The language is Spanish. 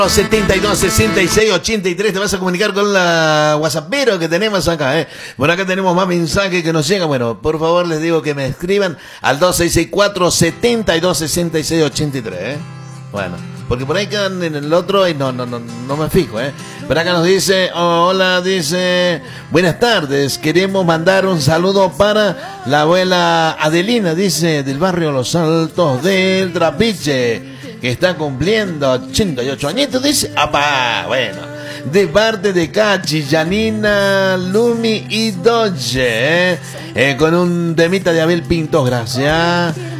72 66 83. Te vas a comunicar con la WhatsAppero que tenemos acá, Bueno, acá tenemos más mensajes que nos llegan. Bueno, por favor les digo que me escriban al 2664 72 66 83, Bueno, porque por ahí quedan en el otro y no me fijo, Pero acá nos dice, hola, dice, buenas tardes, queremos mandar un saludo para la abuela Adelina, dice, del barrio Los Altos del Trapiche, que está cumpliendo 88 añitos, dice, ¡apa! Bueno, de parte de Cachi, Janina, Lumi y Doge, con un temita de Abel Pintos, gracias.